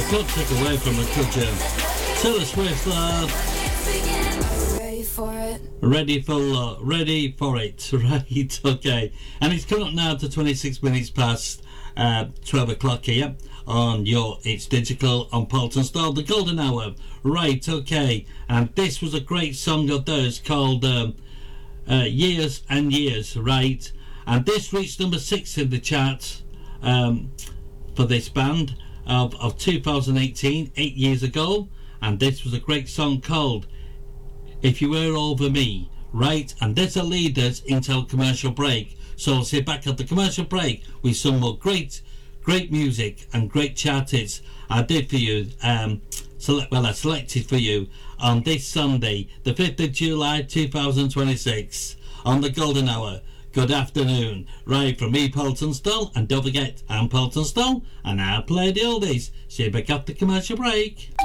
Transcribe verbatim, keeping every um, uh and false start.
Can't take away from it, could you? Taylor Swift, love. Ready for it. Ready for uh, ready for it, right? Okay, and it's come up now to twenty-six minutes past uh, twelve o'clock here on your It's Digital on Paulton Stall, the golden hour, right? Okay, and this was a great song of theirs called um, uh, Years and Years, right? And this reached number six in the charts um, for this band of of two thousand eighteen, eight years ago, and this was a great song called If You Were Over Me, right? And this will lead us into a commercial break, so I'll sit back at the commercial break with some more great great music and great chart hits I did for you, um, select, well I selected for you on this Sunday the fifth of July two thousand twenty-six on the golden hour. Good afternoon, right from me, Paulton Stall, and don't forget I'm Paulton Stall and I play the oldies. See you back after commercial break.